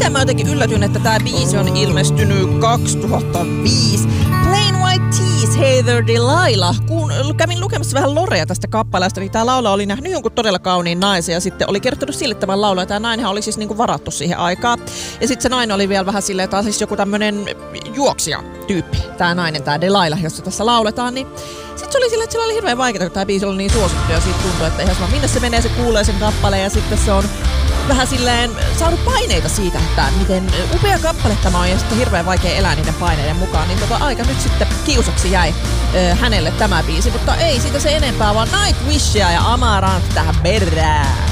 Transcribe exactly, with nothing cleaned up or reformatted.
mä jotenkin yllätyin, että tää biisi on ilmestynyt kaksituhattaviisi. Plain White Tees, Heather Delilah. Kun kävin lukemassa vähän lorea tästä kappaleesta, niin tää laulaja oli nähnyt jonkun todella kauniin naisen ja sitten oli kertonut sille tämän laulun. Tää nainenhan oli siis niinku varattu siihen aikaan. Ja sitten se nainen oli vielä vähän silleen, että on siis joku tämmönen juoksija-tyyppi. Tää nainen, tää Delilah, jossa tässä lauletaan, niin sitten se oli silleen, että sillä oli hirveän vaikeaa, kun tää biisi oli niin suosittu ja siitä tuntui, että eihän se vaan minne se menee, se kuulee sen kappaleen ja sitten se on vähän silleen saanut paineita siitä, että miten upea kappale tämä on ja sitten hirveän vaikea elää niiden paineiden mukaan, niin tota aika nyt sitten kiusaksi jäi ö, hänelle tämä biisi, mutta ei siitä se enempää, vaan Nightwishia ja Amaranth tähän perään.